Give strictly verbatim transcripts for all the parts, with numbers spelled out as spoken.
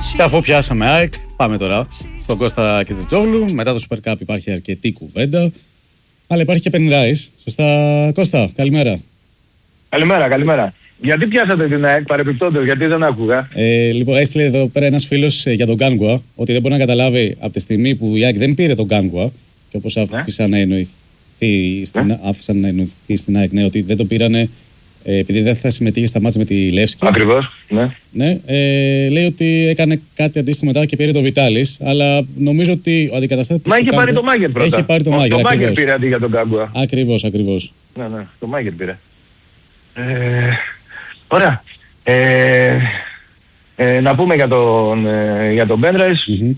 Και αφού πιάσαμε ΑΕΚ, πάμε τώρα στον Κώστα Κετζετζόγλου. Μετά το Super Cup υπάρχει αρκετή κουβέντα. Αλλά υπάρχει και πενιράης. Σωστά, Κώστα, καλημέρα. Καλημέρα, καλημέρα. Γιατί πιάσατε την ΑΕΚ παρεπιπτόντως, γιατί δεν άκουγα. Ε, λοιπόν, έστειλε εδώ πέρα ένας φίλος ε, για τον Γκάνγκουα, ότι δεν μπορεί να καταλάβει από τη στιγμή που η ΑΕΚ δεν πήρε τον Γκάνγκουα, και όπως άφησαν, ναι. να εννοηθεί στην, ναι. άφησαν να εννοηθεί στην ΑΕΚ, ναι, ότι δεν το πήρανε ε, επειδή δεν θα συμμετείχε στα μάτια με τη Λεύσκη. Ακριβώς, ναι. ναι ε, λέει ότι έκανε κάτι αντίστοιχο μετά και πήρε το Βιτάλης, αλλά νομίζω ότι ο αντικαταστάτης. Μα είχε πάρει το Μάγκερ πρώτα. Έχει πάρει το Μάγκερ. Το Μάγκερ πήρε αντί για τον Γκάνγκουα. Ακριβώς, ακριβώς. Ναι, ναι, το Μάγκερ πήρε. Ε, ωραία. Ε, ε, να πούμε για τον, ε, για τον Μπένραϊς mm-hmm.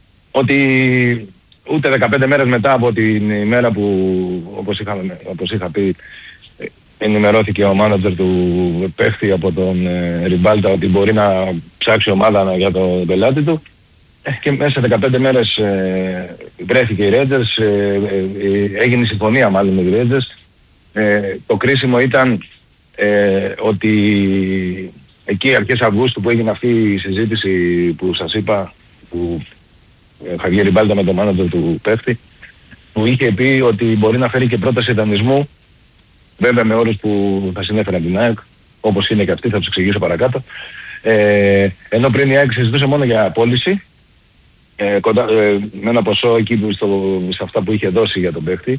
ότι ούτε δεκαπέντε μέρες μετά από την ημέρα που, όπως, είχαμε, όπως είχα πει, ενημερώθηκε ο μάνατζερ του παίχτη από τον ε, Ριμπάλτα ότι μπορεί να ψάξει ομάδα για τον πελάτη του, ε, και μέσα σε δεκαπέντε μέρες ε, βρέθηκε η Rangers, ε, ε, έγινε η συμφωνία μάλλον με τη Rangers. Ε, το κρίσιμο ήταν ε, ότι εκεί αρχές Αυγούστου που έγινε αυτή η συζήτηση που σας είπα, που Χαβιέ Ριμπάλτα με τον μάνατζερ του παίχτη, που είχε πει ότι μπορεί να φέρει και πρόταση δανεισμού, βέβαια με όρους που θα συνέφεραν την ΑΕΚ, όπως είναι και αυτή, θα τους εξηγήσω παρακάτω. Ε, ενώ πριν η ΑΕΚ συζητούσε μόνο για πώληση, ε, κοντά, ε, με ένα ποσό εκεί που στο, σε αυτά που είχε δώσει για τον παίχτη,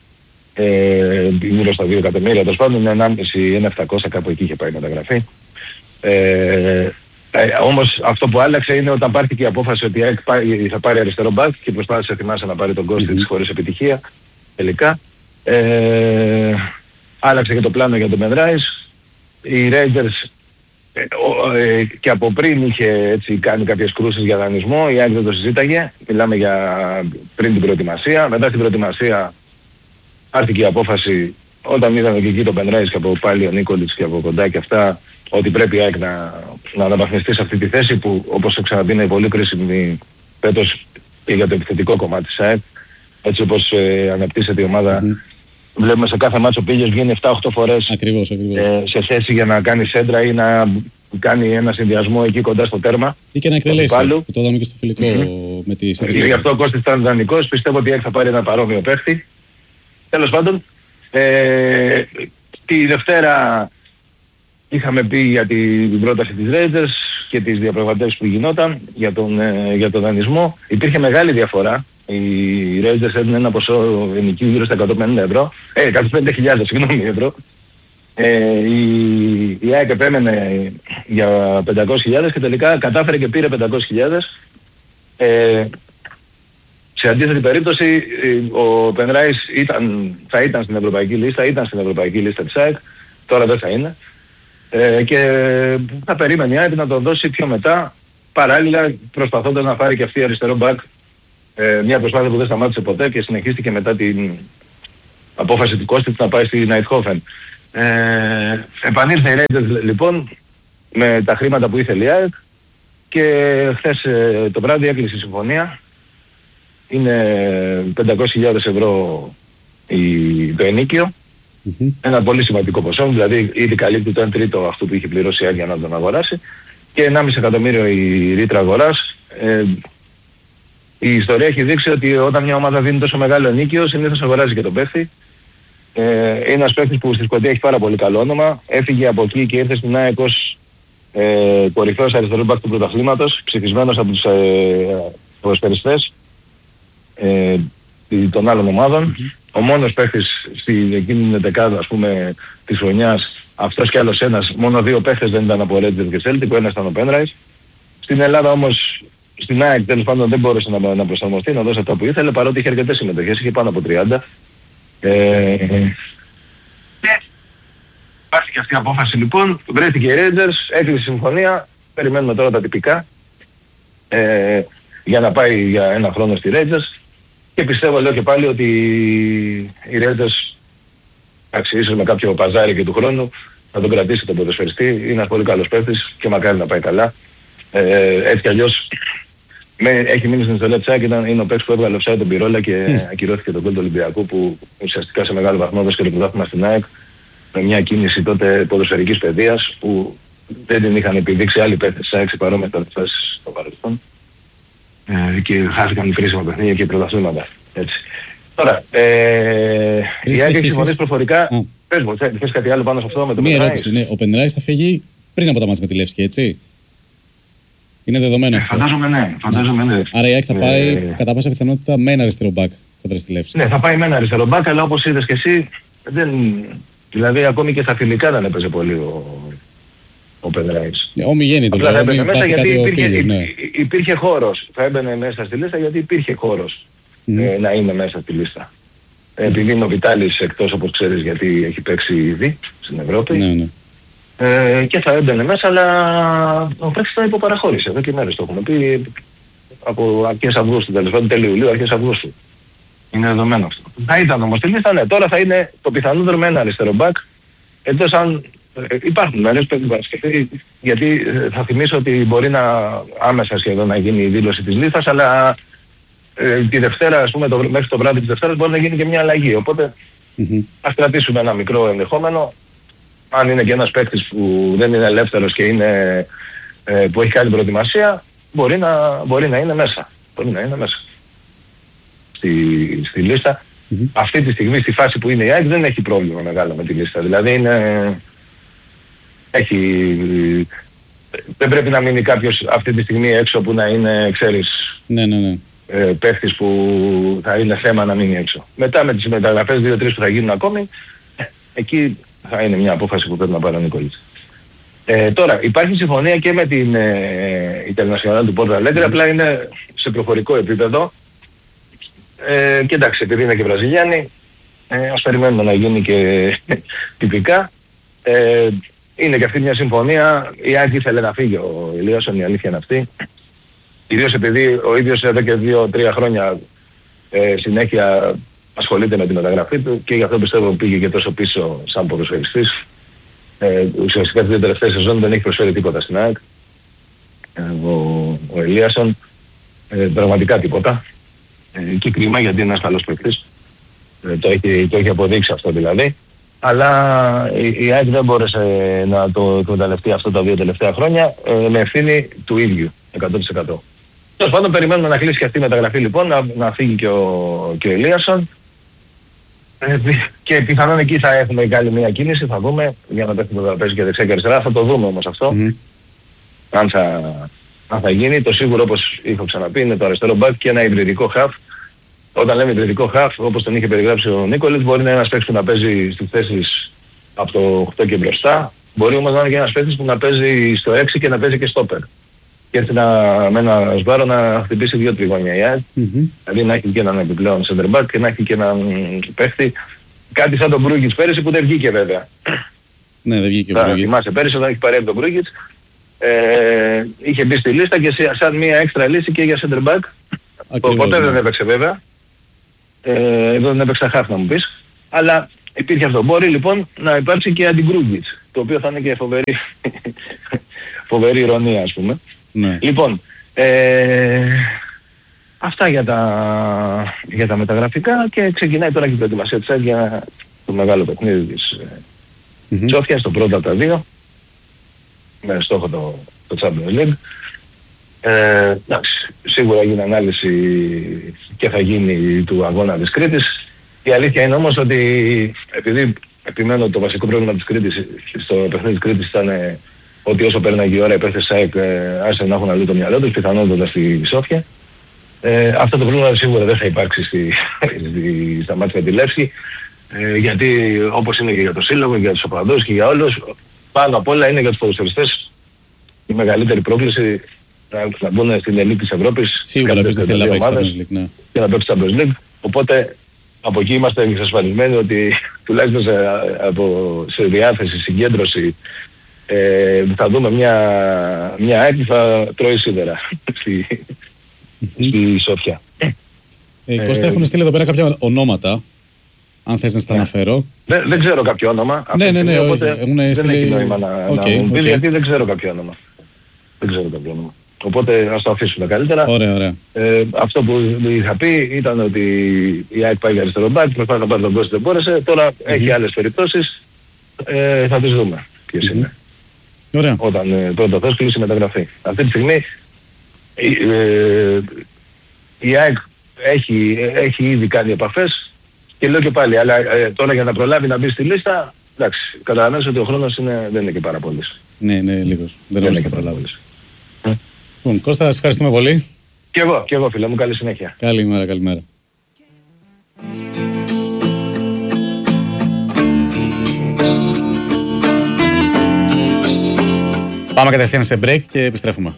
ε, γύρω στα δύο εκατομμύρια, τέλος πάντων, είναι ενάμιση, ένα επτακόσια κάπου εκεί είχε πάει μεταγραφή. Ε, Ε, όμως αυτό που άλλαξε είναι όταν πάρθηκε η απόφαση ότι η θα πάρει αριστερό μπακ και προσπάθησε, θυμάσαι, να πάρει τον Κώστη της χωρίς επιτυχία τελικά. Ε, άλλαξε και το πλάνο για τον Μπενράις. Οι Rangers ε, ε, και από πριν είχε έτσι κάνει κάποιες κρούσεις για δανεισμό, η ΑΕΚ δεν το συζήταγε, μιλάμε για πριν την προετοιμασία. Μετά την προετοιμασία πάρθηκε η απόφαση, όταν είδαμε και εκεί τον Μπενράις και από πάλι ο Νίκολιτς και από κοντά και αυτά, ότι πρέπει η ΑΕΚ να, να αναβαθμιστεί σε αυτή τη θέση που, όπως έχω ξαναπεί, είναι πολύ κρίσιμη φέτος και για το επιθετικό κομμάτι της ΑΕΚ. Έτσι όπως ε, αναπτύσσεται η ομάδα, mm-hmm. βλέπουμε σε κάθε μάτσο πήγες βγαίνει επτά οχτώ φορές ακριβώς, ακριβώς. Ε, σε θέση για να κάνει σέντρα ή να κάνει ένα συνδυασμό εκεί κοντά στο τέρμα. Ή και να εκτελέσει, που το είδαμε και στο φιλικό mm-hmm. με τη Σερβία. Γι' αυτό ο Κώστης ήταν δανεικός, πιστεύω ότι η ΑΕΚ θα πάρει ένα παρόμοιο παίχτη. Τέλος πάντων, ε, τη Δευτέρα είχαμε πει για την πρόταση της Rangers και τις διαπραγματεύσεις που γινόταν για τον, ε, για τον δανεισμό. Υπήρχε μεγάλη διαφορά. Οι Rangers έδινε ένα ποσό ενοικίου γύρω στα εκατόν πενήντα ευρώ. Ε, εκατόν πενήντα χιλιάδες, συγγνώμη, ευρώ. Ε, η, η ΑΕΚ επέμενε για πεντακόσιες χιλιάδες και τελικά κατάφερε και πήρε πεντακόσιες χιλιάδες. Ε, σε αντίθετη περίπτωση, ο Πενράις ήταν, θα ήταν στην ευρωπαϊκή λίστα, ήταν στην ευρωπαϊκή λίστα της ΑΕΚ, τώρα δεν θα είναι. Ε, και θα περίμενε η ΑΕΚ να τον δώσει πιο μετά, παράλληλα προσπαθώντας να πάρει και αυτή αριστερό μπακ, ε, μια προσπάθεια που δεν σταμάτησε ποτέ και συνεχίστηκε μετά την απόφαση του Κώστη να πάει στη Ναϊτχόφεν. Ε, επανήλθε η Rangers λοιπόν με τα χρήματα που ήθελε η ΑΕΚ και χθες ε, το βράδυ έκλεισε η συμφωνία. Είναι πεντακόσιες χιλιάδες ευρώ η, το ενίκιο. Mm-hmm. Ένα πολύ σημαντικό ποσό, δηλαδή ήδη καλύπτει το ένα τρίτο αυτού που είχε πληρώσει η ΑΕΚ για να τον αγοράσει και ενάμιση εκατομμύριο η ρήτρα αγοράς. Ε, η ιστορία έχει δείξει ότι όταν μια ομάδα δίνει τόσο μεγάλο ενίκιο, συνήθως αγοράζει και τον παίχτη. Ε, είναι ένας παίχτης που στη Σκωτία έχει πάρα πολύ καλό όνομα. Έφυγε από εκεί και ήρθε στην ΑΕΚ ως ε, κορυφαίος αριστερός μπακ του πρωταθλήματος, ψηφισμένος από τους ε, ποδοσφαιριστές ε, των άλλων ομάδων. Mm-hmm. Ο μόνος παίχτης στην εκείνη την δεκάδα, ας πούμε, της χρονιάς, αυτός και άλλος ένας, μόνο δύο παίχτες δεν ήταν από Rangers και Celtic, ο ένας ήταν ο Πένραϊς. Στην Ελλάδα όμως, στην ΑΕΚ τέλος πάντων δεν μπόρεσε να, να προσαρμοστεί, να δώσει αυτά που ήθελε, παρότι είχε αρκετές συμμετοχές, είχε πάνω από τριάντα. Ε, και υπάρχει και αυτή η απόφαση λοιπόν, βρέθηκε η Rangers, έκλεισε συμφωνία, περιμένουμε τώρα τα τυπικά ε, για να πάει για ένα χρόνο στη Rangers. Και πιστεύω, λέω και πάλι, ότι οι Rangers, εντάξει, ίσως με κάποιο παζάρι και του χρόνου, θα τον κρατήσει τον ποδοσφαιριστή. Είναι ένας πολύ καλός παίκτης και μακάρι να πάει καλά. Ε, έτσι κι αλλιώς με, έχει μείνει στην ιστορία της ΑΕΚ, είναι ο παίκτης που έβγαλε offside τον Πυρόλα και mm. ακυρώθηκε τον γκολ του Ολυμπιακού, που ουσιαστικά σε μεγάλο βαθμό έδωσε και το πρωτάθλημα στην ΑΕΚ με μια κίνηση τότε ποδοσφαιρικής παιδείας που δεν την είχαν επιδείξει άλλοι παίκτες σε έξι παρόμοιες καταστάσεις στο παρελθόν. Ε, και χάθηκαν κρίσιμα παιχνίδια και πρωταθλήματα. Έτσι. Τώρα, ε, η ΑΕΚ έχει συμφωνήσει προφορικά. Ah. Πες μου, θες κάτι άλλο πάνω σε αυτό με τον Πενράης? Μία ερώτηση, ναι. Ο Πενράης θα φύγει πριν από τα μάτς με τη Λεύσκη, έτσι? Είναι δεδομένο ε, αυτό. Φαντάζομαι ναι. Φαντάζομαι, ναι. Άρα η ΑΕΚ θα πάει ε... κατά πάσα πιθανότητα με ένα αριστερό μπακ κοντά στη Λεύσκη. Ναι, θα πάει με ένα αριστερό μπακ, αλλά όπως είδες και εσύ, δεν... δηλαδή ακόμη και στα φιλικά δεν έπαιζε πολύ ο, ο Πενράης. Ναι, όμοι γέννητο, δηλαδή, θα έμπαινε μέσα γιατί υπήρχε, πύλιος, ναι. υπήρχε χώρος. Θα έμπαινε μέσα στη λίστα γιατί υπήρχε χώρος mm. ε, να είναι μέσα στη λίστα. Mm. Επειδή είναι ο Βιτάλης εκτός, όπως ξέρεις, γιατί έχει παίξει ήδη στην Ευρώπη. Ναι, ναι. Ε, και θα έμπαινε μέσα, αλλά ο παίκτης θα υποπαραχώρησε. Εδώ και μέρες το έχουμε πει από αρχές Αυγούστου, τέλος πάντων τέλη Ιουλίου, αρχές Αυγούστου. Είναι δεδομένο αυτό. Θα ήταν όμως στη λίστα, ναι. Τώρα θα είναι το πιθανότερο με ένα αριστερό μπακ. Εντός αν ε, υπάρχουν μέρες που γιατί θα θυμίσω ότι μπορεί να άμεσα σχεδόν να γίνει η δήλωση της λίστας, αλλά ε, τη Δευτέρα, ας πούμε, το, μέχρι το βράδυ της Δευτέρας μπορεί να γίνει και μια αλλαγή. Οπότε mm-hmm. ας κρατήσουμε ένα μικρό ενδεχόμενο. Αν είναι και ένας παίκτης που δεν είναι ελεύθερος και είναι, ε, που έχει κάνει προετοιμασία, μπορεί να, μπορεί να είναι μέσα. Μπορεί να είναι μέσα στη, στη λίστα. Mm-hmm. Αυτή τη στιγμή, στη φάση που είναι η ΑΕΚ, δεν έχει πρόβλημα μεγάλο με τη λίστα. Δηλαδή είναι... Έχει... δεν πρέπει να μείνει κάποιος αυτή τη στιγμή έξω που να είναι, ξέρεις, ναι, ναι, ναι. Ε, παίκτης που θα είναι θέμα να μείνει έξω. Μετά με τις μεταγραφές δύο τρεις που θα γίνουν ακόμη, εκεί θα είναι μια απόφαση που πρέπει να πάρει ο Νικόλης. Ε, τώρα, υπάρχει συμφωνία και με την ε, Ιντερνασιονάλ του Πόρτο Αλέγκρε, απλά είναι σε προφορικό επίπεδο. Ε, και εντάξει, επειδή είναι και Βραζιλιάνοι, ε, ας περιμένουμε να γίνει και τυπικά. Ε, είναι και αυτή μια συμφωνία. Η ΑΕΚ ήθελε να φύγει ο Ηλίασον, η αλήθεια είναι αυτή. Ιδίως επειδή ο ίδιος εδώ και δύο τρία χρόνια ε, συνέχεια ασχολείται με τη μεταγραφή του και γι' αυτό πιστεύω πήγε και τόσο πίσω σαν ποδοσφαιριστής. Ε, ουσιαστικά τις δύο τελευταίες σεζόν δεν έχει προσφέρει τίποτα στην ΑΕΚ. Ε, ο, ο Ηλίασον ε, πραγματικά τίποτα. Ε, και κρίμα γιατί είναι ένας καλός παίκτης. Ε, το, έχει, το έχει αποδείξει αυτό δηλαδή. Αλλά η, η ΑΕΚ δεν μπόρεσε να το εκμεταλλευτεί αυτό τα δύο τελευταία χρόνια ε, με ευθύνη του ίδιου εκατό τοις εκατό. Τέλος πάντων περιμένουμε να κλείσει και αυτή η μεταγραφή λοιπόν, να, να φύγει και ο, και ο Ηλίασον. Ε, και πιθανόν εκεί θα έχουμε κάνει μια κίνηση, θα δούμε, για να πέφτει το τραπέζι και δεξιά και αριστερά, θα το δούμε όμως αυτό. Mm-hmm. Αν, θα, αν θα γίνει, το σίγουρο όπως είχα ξαναπεί είναι το αριστερό μπακ και ένα υβριδικό χαφ. Όταν λέμε υβριδικό χαφ, όπως τον είχε περιγράψει ο Νίκολης, μπορεί να είναι ένας παίκτης που να παίζει στις θέσεις από το οκτώ και μπροστά, μπορεί όμως να είναι και ένας παίκτης που να παίζει στο έξι και να παίζει και στόπερ. Και έτσι να, με ένα σβάρο να χτυπήσει δύο τριγώνια η ΑΕΚ. Mm-hmm. Δηλαδή να έχει και έναν επιπλέον center back και να έχει και έναν παίχτη. Κάτι σαν τον Μπρούγκιτς πέρυσι που δεν βγήκε βέβαια. Ναι, δεν βγήκε ο Μπρούγκιτς. Θυμάσαι πέρυσι όταν έχει παρέμβει τον Μπρούγκιτς. Ε, είχε μπει στη λίστα και σαν μια έξτρα λύση και για center back. Ακριβώς, ποτέ ναι. δεν έπαιξε βέβαια. Ε, εδώ δεν έπαιξε χάφ να μου πεις. Αλλά υπήρχε αυτό. Μπορεί λοιπόν να υπάρξει και αντι-Μπρούγκιτς. Το οποίο θα είναι και φοβερή, φοβερή ηρωνία ας πούμε. Ναι. Λοιπόν, ε, αυτά για τα, για τα μεταγραφικά και ξεκινάει τώρα και η προετοιμασία της για το μεγάλο παιχνίδι της mm-hmm. Σόφιας, το πρώτο από τα δύο, με στόχο το, το Champions League. Ε, εντάξει, σίγουρα γίνει ανάλυση και θα γίνει του αγώνα της Κρήτης. Η αλήθεια είναι όμως ότι επειδή επιμένω ότι το βασικό πρόβλημα της Κρήτης στο παιχνίδι της Κρήτης ήταν ότι όσο πέρναγε η ώρα οι παίχτες ΣΑΕΚ ε, άρχισαν να έχουν αλλού το μυαλό τους, πιθανότατα στη Σόφια. Ε, αυτό το πρόβλημα σίγουρα δεν θα υπάρξει στη, στη, στα μάτια τη Λεύσκη, ε, γιατί όπως είναι και για το σύλλογο, για τους οπαδούς και για όλους, πάνω απ' όλα είναι για τους ποδοσφαιριστές η μεγαλύτερη πρόκληση να, να μπουν στην ελίτ της Ευρώπης. Σίγουρα να παίξει στην Champions League, ναι. Και να παίξει Champions League. Οπότε από εκεί είμαστε εξασφαλισμένοι ότι τουλάχιστον σε, από, σε διάθεση, συγκέντρωση, Ε, θα δούμε μια, μια ΑΕΚ που θα τρώει σίδερα στη, mm-hmm. στη Σόφια. Ε, Κώστα, έχουν στείλει εδώ πέρα κάποια ονόματα, αν θες να στα αναφέρω. Δεν, δεν ξέρω κάποιο όνομα. Ναι, ναι, ναι, οπότε όχι, δεν στείλει... έχει νόημα να, okay, να μου πεις, okay. γιατί δεν ξέρω κάποιο όνομα. Δεν ξέρω κάποιο όνομα. Οπότε ας το αφήσουμε καλύτερα. Ωραία, ωραία. Ε, αυτό που είχα πει ήταν ότι η ΑΕΚ πάει για αριστερό μπακ, προσπάθησε να πάρει τον κόσμο, δεν μπόρεσε. Τώρα mm-hmm. έχει άλλες περιπτώσεις. Ε, θα τις δούμε ποιες mm-hmm. είναι. Ωραία. Όταν ε, πρώτο θες κλείσει η μεταγραφή. Αυτή τη στιγμή ε, η ΑΕΚ έχει, έχει ήδη κάνει επαφές και λέω και πάλι, αλλά ε, τώρα για να προλάβει να μπει στη λίστα, εντάξει, καταλαβαίνεις ότι ο χρόνος είναι, δεν είναι και πάρα πολύς. Ναι, είναι λίγος. Δεν, δεν είναι και πάρα πολύς. Λοιπόν, Κώστα, σας ευχαριστούμε πολύ. Και εγώ, και εγώ φίλε μου, καλή συνέχεια. Καλημέρα, καλημέρα. Πάμε κατευθείαν σε break και επιστρέφουμε.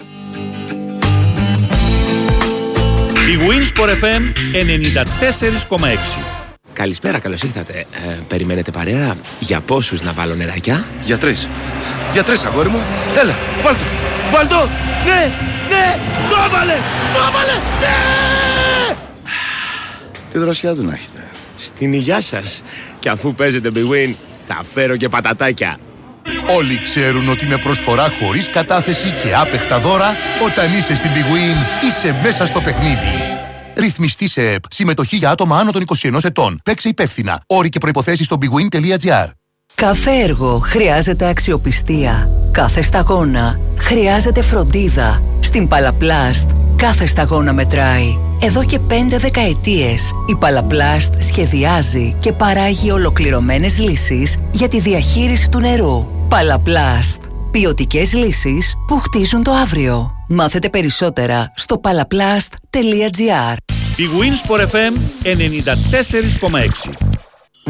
Η Winsport εφ εμ ενενήντα τέσσερα κόμμα έξι. Καλησπέρα, καλώς ήρθατε. Ε, περιμένετε παρέα? Για πόσους να βάλω νεράκια? Για τρεις. Για τρεις, αγόρι μου. Έλα, βάλ' το. Βάλ' το. Ναι, ναι, το έβαλε, το έβαλε, ναι! Τι δροσιά του να έχετε. Στην υγειά σας. Και αφού παίζετε Big Win, θα φέρω και πατατάκια. Όλοι ξέρουν ότι με προσφορά χωρίς κατάθεση και άπεχτα δώρα, όταν είσαι στην Big Win, είσαι μέσα στο παιχνίδι. Ρυθμιστή σε ΕΠ. Συμμετοχή για άτομα άνω των είκοσι ενός ετών. Παίξε υπεύθυνα. Όροι και προϋποθέσεις στο bigwin τελεία gr. Κάθε έργο χρειάζεται αξιοπιστία. Κάθε σταγόνα χρειάζεται φροντίδα. Στην Παλαπλάστ κάθε σταγόνα μετράει. Εδώ και πέντε δεκαετίες η Παλαπλάστ σχεδιάζει και παράγει ολοκληρωμένες λύσεις για τη διαχείριση του νερού. Παλαπλάστ. Ποιοτικές λύσεις που χτίζουν το αύριο. Μάθετε περισσότερα στο παλαπλάστ τελεία gr. Η Winsport εφ εμ ενενήντα τέσσερα κόμμα έξι.